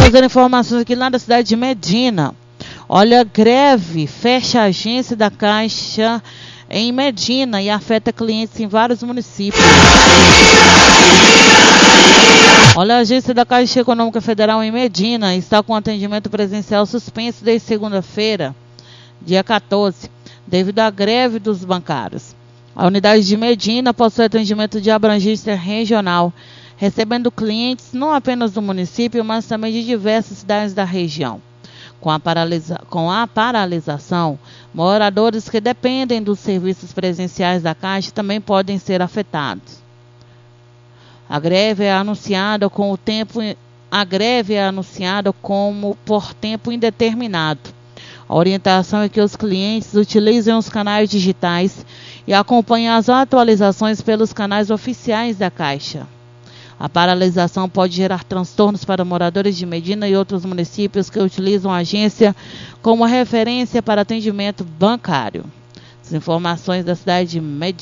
trazendo informações aqui lá da cidade de Medina. Olha, greve fecha a agência da Caixa em Medina e afeta clientes em vários municípios. Olha, a agência da Caixa Econômica Federal em Medina está com atendimento presencial suspenso desde segunda-feira, dia 14, devido à greve dos bancários. A unidade de Medina possui atendimento de abrangência regional, recebendo clientes não apenas do município, mas também de diversas cidades da região. Com a paralisação, moradores que dependem dos serviços presenciais da Caixa também podem ser afetados. A greve é anunciada como por tempo indeterminado. A orientação é que os clientes utilizem os canais digitais e acompanhem as atualizações pelos canais oficiais da Caixa. A paralisação pode gerar transtornos para moradores de Medina e outros municípios que utilizam a agência como referência para atendimento bancário. As informações da cidade de Medina.